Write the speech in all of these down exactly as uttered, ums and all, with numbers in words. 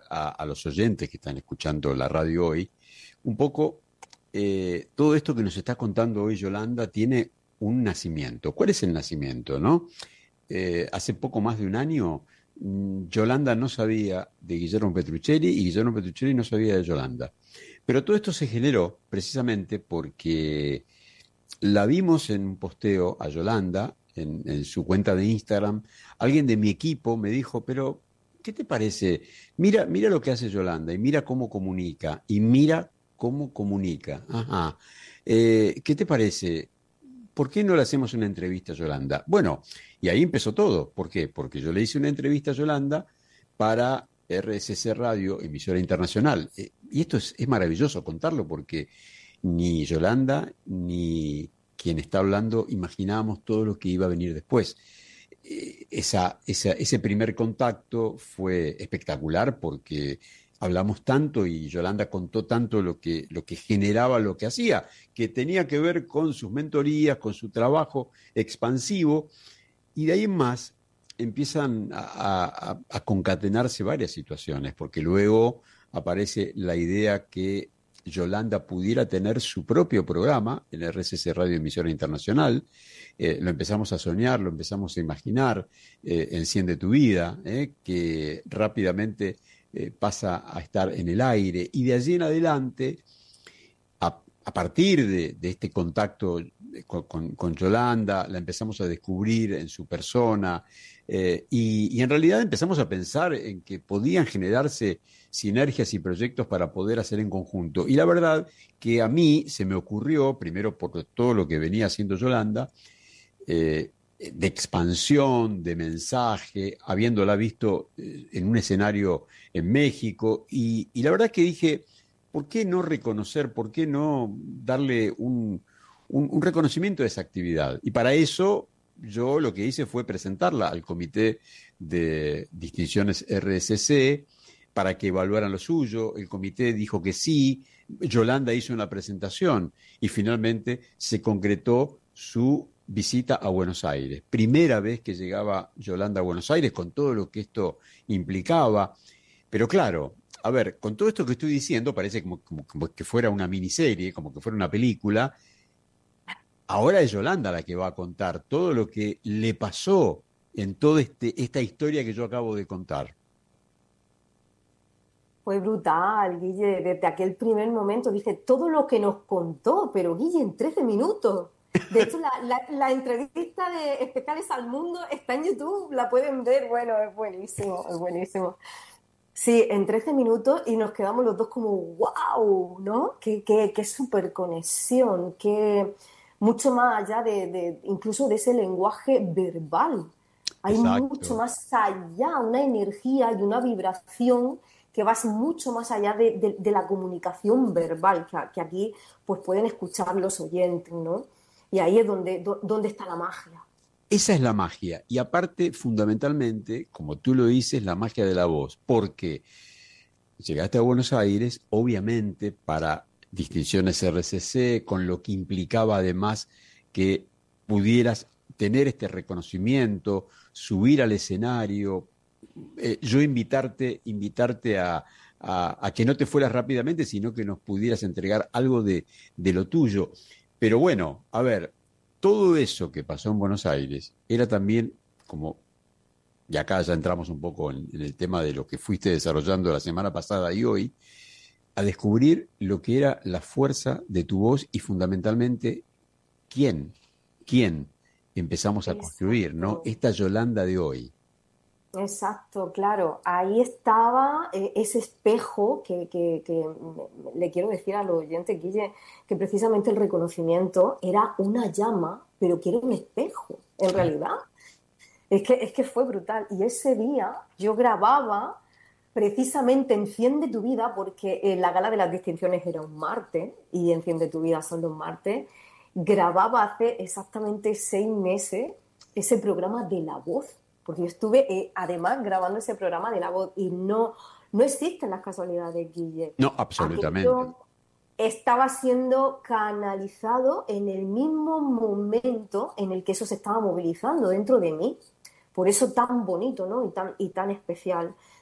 a, a los oyentes que están escuchando la radio hoy, un poco eh, todo esto que nos está contando hoy Yolanda tiene un nacimiento. ¿Cuál es el nacimiento, no? Eh, hace poco más de un año, mm, Yolanda no sabía de Guillermo Petruccieri y Guillermo Petruccieri no sabía de Yolanda. Pero todo esto se generó precisamente porque la vimos en un posteo a Yolanda, en, en su cuenta de Instagram. Alguien de mi equipo me dijo, pero, ¿qué te parece? Mira, mira lo que hace Yolanda y mira cómo comunica, y mira cómo comunica. Ajá. Eh, ¿qué te parece? ¿Por qué no le hacemos una entrevista a Yolanda? Bueno, y ahí empezó todo. ¿Por qué? Porque yo le hice una entrevista a Yolanda para R S C Radio, emisora internacional. Eh, y esto es, es maravilloso contarlo porque ni Yolanda ni quien está hablando imaginábamos todo lo que iba a venir después. Eh, esa, esa, ese primer contacto fue espectacular porque hablamos tanto y Yolanda contó tanto lo que, lo que generaba lo que hacía, que tenía que ver con sus mentorías, con su trabajo expansivo, y de ahí en más empiezan a, a, a concatenarse varias situaciones, porque luego aparece la idea que Yolanda pudiera tener su propio programa en R S C Radio Emisora Internacional. Eh, lo empezamos a soñar, lo empezamos a imaginar, eh, Enciende tu vida, eh, que rápidamente eh, pasa a estar en el aire, y de allí en adelante, a, a partir de, de, este contacto con, con, con Yolanda, la empezamos a descubrir en su persona, eh, y, y en realidad empezamos a pensar en que podían generarse sinergias y proyectos para poder hacer en conjunto. Y la verdad que a mí se me ocurrió, primero por todo lo que venía haciendo Yolanda, eh, de expansión, de mensaje, habiéndola visto eh, en un escenario en México, y, y la verdad que dije, ¿por qué no reconocer, por qué no darle un, un, un reconocimiento a esa actividad? Y para eso yo lo que hice fue presentarla al Comité de Distinciones R S C para que evaluaran lo suyo. El comité dijo que sí, Yolanda hizo una presentación y finalmente se concretó su visita a Buenos Aires. Primera vez que llegaba Yolanda a Buenos Aires con todo lo que esto implicaba. Pero claro, a ver, con todo esto que estoy diciendo, parece como, como, como que fuera una miniserie, como que fuera una película. Ahora es Yolanda la que va a contar todo lo que le pasó en toda este, esta historia que yo acabo de contar. Fue brutal, Guille. Desde aquel primer momento dije todo lo que nos contó, pero Guille, en trece minutos. De hecho, la, la, la entrevista de Especiales al Mundo está en YouTube, la pueden ver. Bueno, es buenísimo, es buenísimo. Sí, en trece minutos y nos quedamos los dos como, wow, ¿no? Qué, qué, qué súper conexión, qué mucho más allá de, de, incluso de ese lenguaje verbal. Hay mucho Exacto. más allá, una energía y una vibración que va mucho más allá de, de, de la comunicación verbal, que, que aquí pues pueden escuchar los oyentes, ¿no? Y ahí es donde, do, donde está la magia. Esa es la magia. Y aparte, fundamentalmente, como tú lo dices, la magia de la voz. Porque llegaste a Buenos Aires, obviamente, para Distinciones R C C, con lo que implicaba además que pudieras tener este reconocimiento, subir al escenario, eh, yo invitarte, invitarte a, a, a, que no te fueras rápidamente, sino que nos pudieras entregar algo de, de lo tuyo. Pero bueno, a ver, todo eso que pasó en Buenos Aires era también como, y acá ya entramos un poco en, en el tema de lo que fuiste desarrollando la semana pasada y hoy, a descubrir lo que era la fuerza de tu voz y fundamentalmente quién, quién empezamos a construir, ¿no? Exacto. Esta Yolanda de hoy. Exacto, claro. Ahí estaba eh, ese espejo que, que- que me- le quiero decir a los oyentes, Guille, que precisamente el reconocimiento era una llama, pero que era un espejo, en realidad. Es que, es que fue brutal. Y ese día yo grababa precisamente Enciende tu vida, porque eh, la gala de las distinciones era un martes y Enciende tu vida son los martes. Grababa hace exactamente seis meses ese programa de La Voz, porque yo estuve eh, además grabando ese programa de La Voz y no, no existen las casualidades, Guille. No, absolutamente. Aquello estaba siendo canalizado en el mismo momento en el que eso se estaba movilizando dentro de mí. Por eso tan bonito, ¿no? Y tan, y tan especial.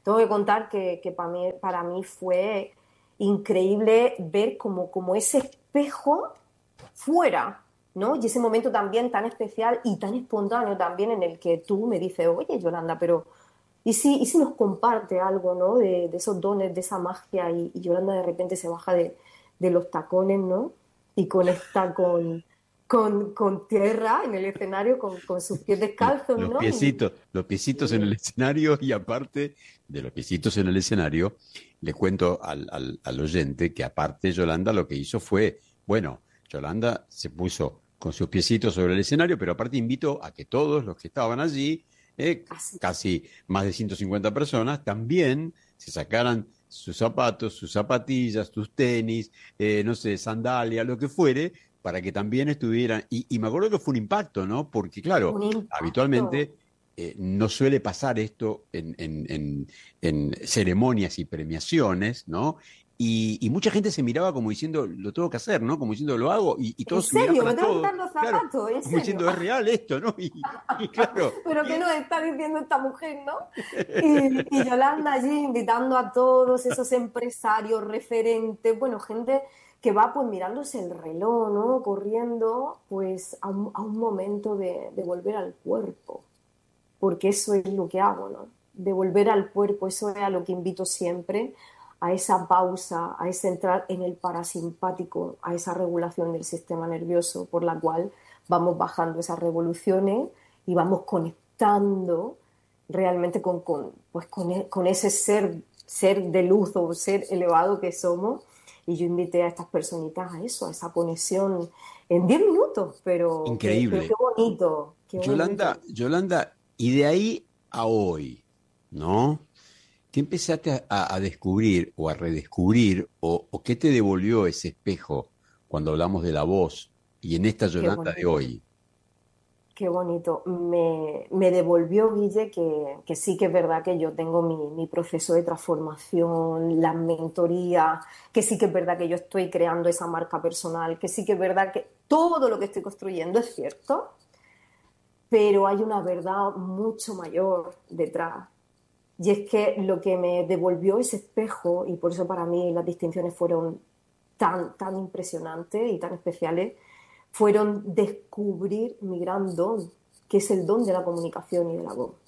tengo que contar que, que para mí, para mí fue increíble ver como, como ese espejo fuera, ¿no? Y ese momento también tan especial y tan espontáneo también en el que tú me dices, oye, Yolanda, pero ¿y si, y si nos comparte algo, ¿no? De, de esos dones, de esa magia y, y Yolanda de repente se baja de, de los tacones, ¿no? Y conecta con, con, con tierra en el escenario, con, con sus pies descalzos, Los ¿no? Y, piecitos, los piecitos en y el escenario y aparte de los piecitos en el escenario, le cuento al, al, al oyente que aparte Yolanda lo que hizo fue, bueno, Yolanda se puso con sus piecitos sobre el escenario, pero aparte invitó a que todos los que estaban allí, eh, así. casi más de ciento cincuenta personas, también se sacaran sus zapatos, sus zapatillas, sus tenis, eh, no sé, sandalia, lo que fuere, para que también estuvieran. Y, y me acuerdo que fue un impacto, ¿no? Porque claro, Un impacto. habitualmente eh, no suele pasar esto en, en, en, en ceremonias y premiaciones, ¿no? Y, y, mucha gente se miraba como diciendo, lo tengo que hacer, ¿no? Como diciendo, lo hago, y, y ¿En todos se serio? miraban ¿Me a tengo que todos, quitar los claro, zapatos? ¿En como serio? diciendo, es real esto, ¿no? Y, y claro, ¿Pero qué nos está diciendo esta mujer, no? Y, y Yolanda allí invitando a todos esos empresarios, referentes, bueno, gente que va pues mirándose el reloj, ¿no? Corriendo pues a un, a un momento de, de volver al cuerpo, porque eso es lo que hago, ¿no? De volver al cuerpo, eso es a lo que invito siempre, a esa pausa, a ese entrar en el parasimpático, a esa regulación del sistema nervioso por la cual vamos bajando esas revoluciones y vamos conectando realmente con, con, pues con, e, con ese ser, ser de luz o ser elevado que somos. Y yo invité a estas personitas a eso, a esa conexión en diez minutos, pero, que, pero qué increíble. bonito, qué Yolanda, bonito. Yolanda, y de ahí a hoy, ¿no? ¿Qué empezaste a, a- a descubrir o a redescubrir o, o qué te devolvió ese espejo cuando hablamos de la voz y en esta Qué Yolanda de bonito, hoy? qué bonito. Me, me devolvió, Guille, que, que sí que es verdad que yo tengo mi, mi proceso de transformación, la mentoría, que sí que es verdad que yo estoy creando esa marca personal, que sí que es verdad que todo lo que estoy construyendo es cierto, pero hay una verdad mucho mayor detrás. Y es que lo que me devolvió ese espejo, y por eso para mí las distinciones fueron tan, tan impresionantes y tan especiales, fueron descubrir mi gran don, que es el don de la comunicación y de la voz.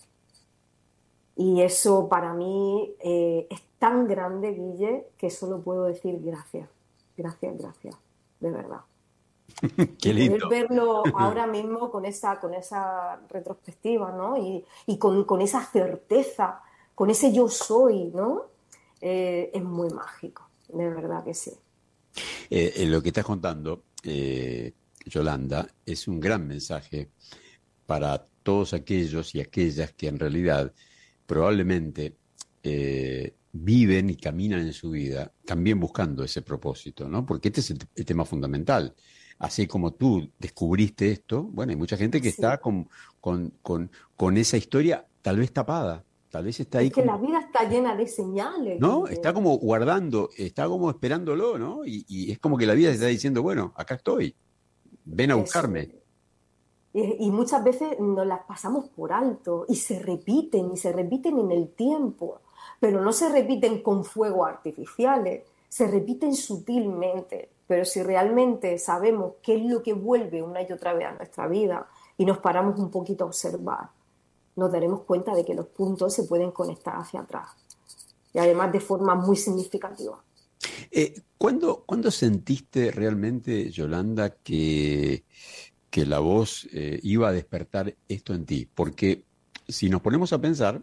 Y eso para mí eh, es tan grande, Guille, que solo puedo decir gracias, gracias, gracias, de verdad. Y Qué poder lindo. verlo ahora mismo con esa, con esa retrospectiva, ¿no? Y, y con, con, esa certeza, con ese yo soy, ¿no? Eh, es muy mágico, de verdad que sí. Eh, eh, lo que estás contando, eh, Yolanda, es un gran mensaje para todos aquellos y aquellas que en realidad probablemente eh, viven y caminan en su vida también buscando ese propósito, ¿no? Porque este es el, el tema fundamental. Así como tú descubriste esto, bueno, hay mucha gente que Sí. está con, con, con, con esa historia tal vez tapada, tal vez está Es ahí que la como, vida está llena de señales, ¿no? Está Guille. como guardando, está como esperándolo, ¿no? Y, y es como que la vida te está Es, diciendo, bueno, acá estoy, ven a eso buscarme. es. Y, y muchas veces nos las pasamos por alto y se repiten y se repiten en el tiempo, pero no se repiten con fuegos artificiales, se repiten sutilmente. Pero si realmente sabemos qué es lo que vuelve una y otra vez a nuestra vida y nos paramos un poquito a observar, nos daremos cuenta de que los puntos se pueden conectar hacia atrás y además de forma muy significativa. Eh, ¿cuándo, cuándo sentiste realmente, Yolanda, que, que la voz eh, iba a despertar esto en ti? Porque si nos ponemos a pensar,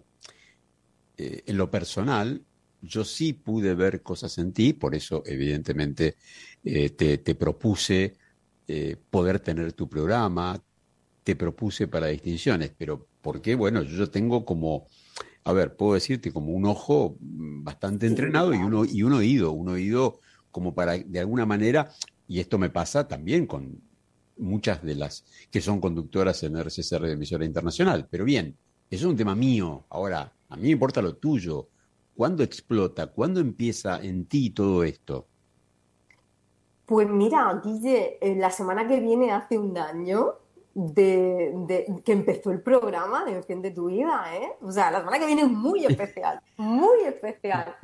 eh, en lo personal, yo sí pude ver cosas en ti, por eso evidentemente eh, te, te propuse eh, poder tener tu programa, te propuse para distinciones, pero porque, bueno, yo, yo tengo como, a ver, puedo decirte como un ojo mm, bastante Sí, entrenado y, uno, claro. y un oído, un oído como para, de alguna manera, y esto me pasa también con muchas de las que son conductoras en R C C de emisora internacional, pero bien, eso es un tema mío. Ahora, a mí me importa lo tuyo. ¿Cuándo explota? ¿Cuándo empieza en ti todo esto? Pues mira, Guille, eh, la semana que viene hace un año de, de que empezó el programa de Defiende tu Vida, ¿eh? O sea, la semana que viene es muy especial, muy especial.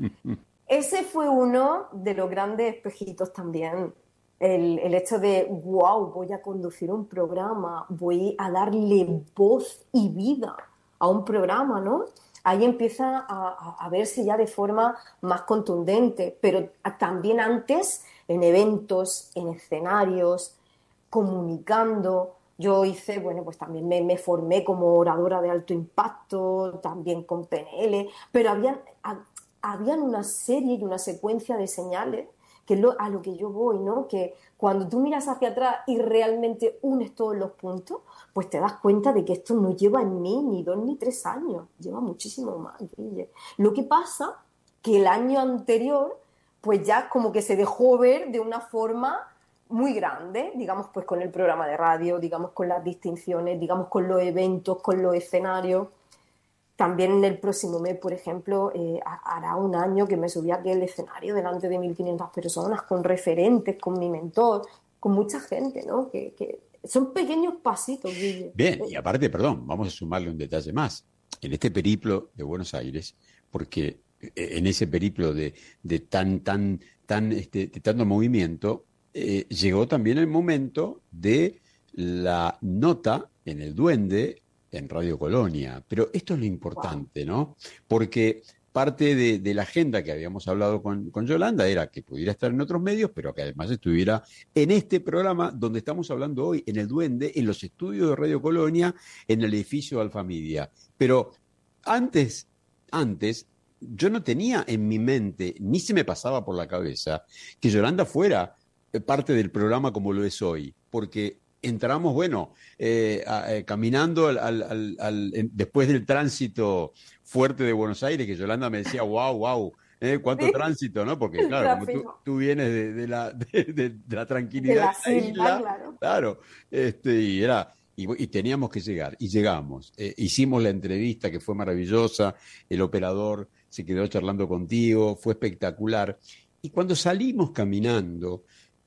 Ese fue uno de los grandes espejitos también. El, el hecho de, wow, voy a conducir un programa, voy a darle voz y vida a un programa, ¿no? Ahí empieza a, a, a verse ya de forma más contundente, pero también antes en eventos, en escenarios, comunicando. Yo hice, bueno, pues también me, me formé como oradora de alto impacto, también con P N L, pero habían, ha- habían una serie y una secuencia de señales que es lo, a lo que yo voy, ¿no? Que cuando tú miras hacia atrás y realmente unes todos los puntos, pues te das cuenta de que esto no lleva en mí ni dos ni tres años, lleva muchísimo más, Guille. Lo que pasa que el año anterior, pues ya como que se dejó ver de una forma muy grande, digamos, pues con el programa de radio, digamos, con las distinciones, digamos, con los eventos, con los escenarios. También en el próximo mes, por ejemplo, eh, hará un año que me subí a aquel escenario delante de mil quinientas personas, con referentes, con mi mentor, con mucha gente, ¿no? Que, que son pequeños pasitos, Guille. Bien, y aparte, perdón, vamos a sumarle un detalle más. En este periplo de Buenos Aires, porque eh, en ese periplo de, de tan, tan, tan, este, de tanto movimiento, eh, llegó también el momento de la nota en el Duende en Radio Colonia. Pero esto es lo Wow. importante, ¿no? Porque parte de, de la agenda que habíamos hablado con, con Yolanda era que pudiera estar en otros medios, pero que además estuviera en este programa donde estamos hablando hoy, en el Duende, en los estudios de Radio Colonia, en el edificio de Alfamedia. Pero antes, antes, yo no tenía en mi mente, ni se me pasaba por la cabeza, que Yolanda fuera eh, parte del programa como lo es hoy, porque entramos, bueno, eh, a- eh, caminando al, al- al- al- en- después del tránsito fuerte de Buenos Aires, que Yolanda me decía, wow, wow, eh, cuánto Sí, tránsito, ¿no? Porque el claro, como tú, tráfico tú vienes de, de la, de, de- de la de tranquilidad la de la Silva, isla, claro. claro, este, y era... Y, y teníamos que llegar, y llegamos. Eh, hicimos la entrevista que fue maravillosa, el operador se quedó charlando contigo, fue espectacular. Y cuando salimos caminando,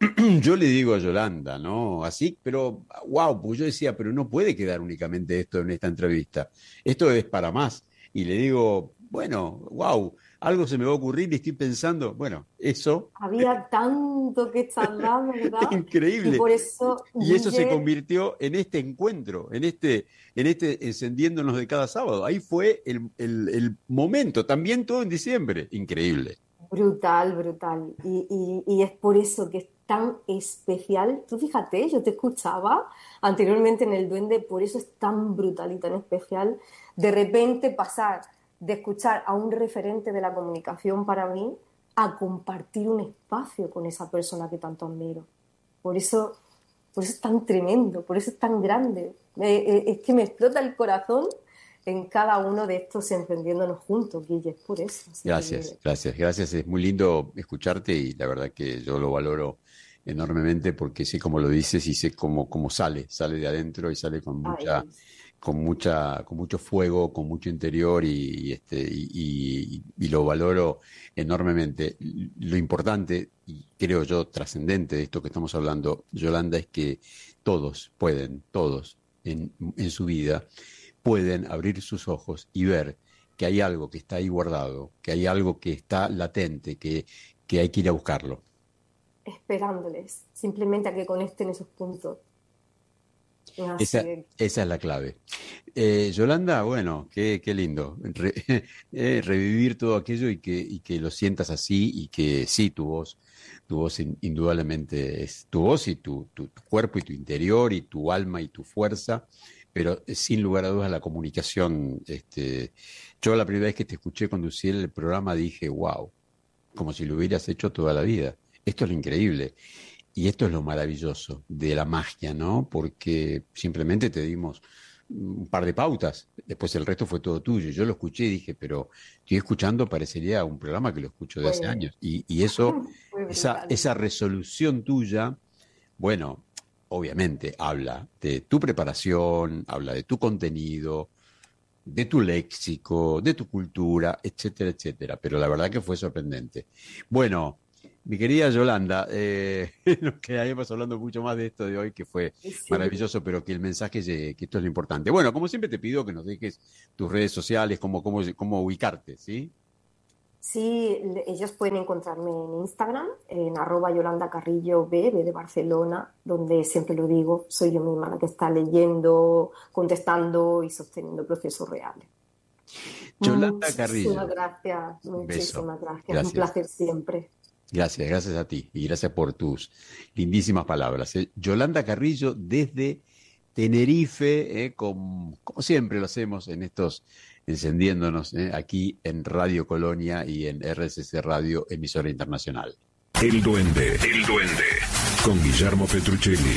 yo le digo a Yolanda, ¿no? Así, pero wow, pues yo decía, pero no puede quedar únicamente esto en esta entrevista. Esto es para más. Y le digo, bueno, wow, algo se me va a ocurrir y estoy pensando, bueno, eso, Había tanto que charlar, ¿verdad? Y increíble. por eso, Y eso se Guille, convirtió en este encuentro, en este, en este encendiéndonos de cada sábado. Ahí fue el, el, el momento, también todo en diciembre. Increíble. brutal, brutal. Y, y- y es por eso que es tan especial. Tú fíjate, yo te escuchaba anteriormente en El Duende, por eso es tan brutal y tan especial de repente pasar de escuchar a un referente de la comunicación para mí a compartir un espacio con esa persona que tanto admiro. Por eso, por eso es tan tremendo, por eso es tan grande. Eh, eh, es que me explota el corazón en cada uno de estos encendiéndonos juntos, Guille, es por eso. Así que Gracias, gracias, gracias. Es muy lindo escucharte y la verdad que yo lo valoro enormemente porque sé cómo lo dices y sé cómo, cómo sale, sale de adentro y sale con mucha, ay, con mucha, con mucho fuego, con mucho interior y, y este, y, y- y lo valoro enormemente. Lo importante, y creo yo, trascendente de esto que estamos hablando, Yolanda, es que todos pueden, todos en, en su vida, pueden abrir sus ojos y ver que hay algo que está ahí guardado, que hay algo que está latente, que, que hay que ir a buscarlo. esperándoles, simplemente a que conecten esos puntos. Así Esa, que, esa es la clave. Eh, Yolanda, bueno, qué, qué lindo. Re- eh, revivir todo aquello y que, y que lo sientas así y que sí, tu voz, tu voz in- indudablemente es tu voz y tu, tu, tu cuerpo y tu interior y tu alma y tu fuerza, pero eh, sin lugar a dudas la comunicación, este, yo la primera vez que te escuché conducir el programa dije, wow, como si lo hubieras hecho toda la vida. Esto es lo increíble. Y esto es lo maravilloso de la magia, ¿no? Porque simplemente te dimos un par de pautas, después el resto fue todo tuyo. Yo lo escuché y dije, pero estoy escuchando, parecería un programa que lo escucho de hace fue, años. Y, y eso, fue esa, brutal. esa resolución tuya, bueno, obviamente habla de tu preparación, habla de tu contenido, de tu léxico, de tu cultura, etcétera, etcétera. Pero la verdad que fue sorprendente. Bueno. Mi querida Yolanda, eh, nos quedaríamos hablando mucho más de esto de hoy, que fue Sí. maravilloso, pero que el mensaje llegue, que esto es lo importante. Bueno, como siempre te pido que nos dejes tus redes sociales, cómo, cómo, cómo ubicarte, ¿sí? Sí, le- ellos pueden encontrarme en Instagram, en arroba Yolanda Carrillo B, B de Barcelona, donde siempre lo digo, soy yo misma la que está leyendo, contestando y sosteniendo procesos reales. Yolanda Muchísimas Carrillo, gracias, un beso. muchísimas gracias, un Gracias. placer siempre. Gracias, gracias a ti y gracias por tus lindísimas palabras. ¿eh? Yolanda Carrillo desde Tenerife, ¿eh? Con- como siempre lo hacemos en estos encendiéndonos ¿eh? Aquí en Radio Colonia y en R S C Radio, emisora internacional. El Duende, el Duende, con Guillermo Petruccelli.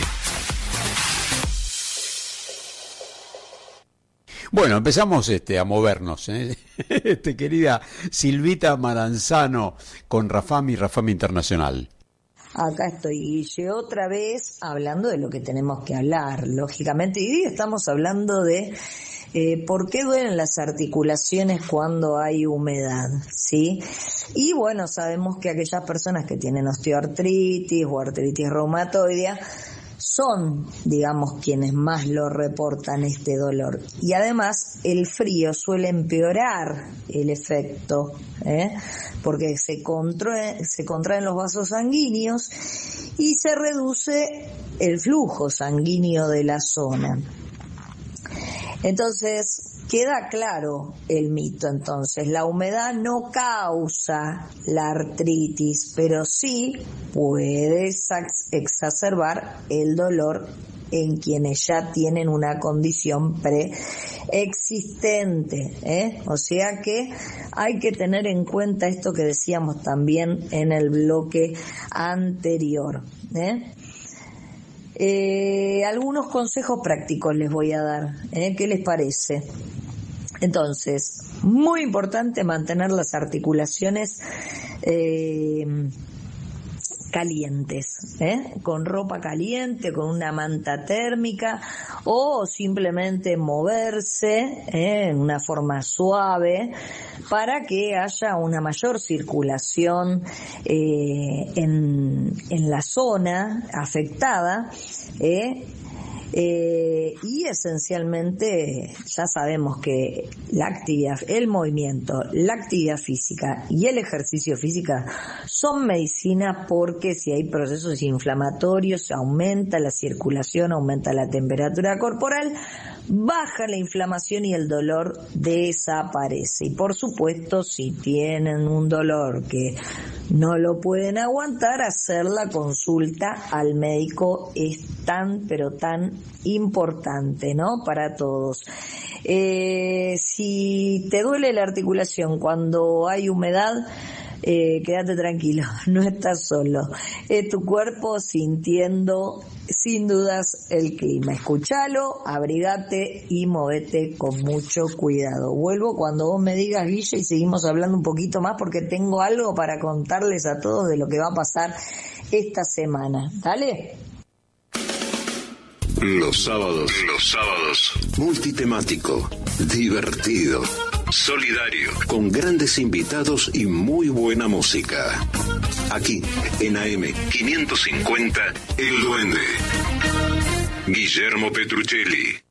Bueno, empezamos este, a movernos. ¿eh? Este, querida Silvita Maranzano con Rafami, Rafami Internacional. Acá estoy, Guille, otra vez hablando de lo que tenemos que hablar, lógicamente. Y hoy estamos hablando de eh, por qué duelen las articulaciones cuando hay humedad, ¿sí? Y bueno, sabemos que aquellas personas que tienen osteoartritis o artritis reumatoidea son, digamos, quienes más lo reportan este dolor. Y además el frío suele empeorar el efecto, ¿eh? Porque se contrae, se contraen los vasos sanguíneos y se reduce el flujo sanguíneo de la zona. Entonces, queda claro el mito, entonces, la humedad no causa la artritis, pero sí puede exacerbar el dolor en quienes ya tienen una condición preexistente, ¿eh? O sea que hay que tener en cuenta esto que decíamos también en el bloque anterior, ¿eh? Eh, algunos consejos prácticos les voy a dar, ¿eh? ¿Qué les parece? Entonces, muy importante mantener las articulaciones eh, calientes, ¿eh? Con ropa caliente, con una manta térmica o simplemente moverse ¿eh? En una forma suave para que haya una mayor circulación eh, en, en la zona afectada, ¿eh? Eh, y esencialmente ya sabemos que la actividad, el movimiento, la actividad física y el ejercicio físico son medicina, porque si hay procesos inflamatorios aumenta la circulación, aumenta la temperatura corporal, baja la inflamación y el dolor desaparece. Y por supuesto, si tienen un dolor que no lo pueden aguantar, hacer la consulta al médico es tan pero tan importante, ¿no? Para todos. Eh, si te duele la articulación cuando hay humedad, eh, quédate tranquilo, no estás solo. Es tu cuerpo sintiendo sin dudas el clima. Escúchalo, abrigate y movete con mucho cuidado. Vuelvo cuando vos me digas, Guille, y seguimos hablando un poquito más porque tengo algo para contarles a todos de lo que va a pasar esta semana. ¿Dale? Los sábados, los sábados, multitemático, divertido, solidario, con grandes invitados y muy buena música. Aquí, en A M quinientos cincuenta, El Duende. Guillermo Petruccelli.